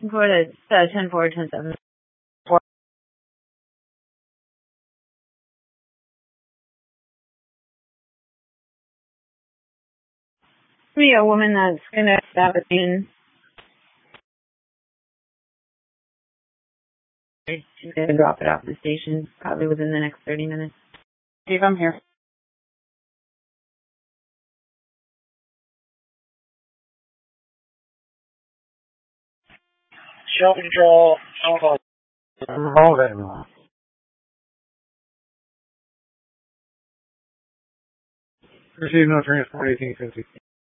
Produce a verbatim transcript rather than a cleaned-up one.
Go to uh, ten four, ten seven. Be a woman that's gonna stop at noon. She's gonna drop it off at the station probably within the next thirty minutes. Steve, I'm here. Shelter control, phone call. Revolve everyone. Receive no transport eighteen fifty.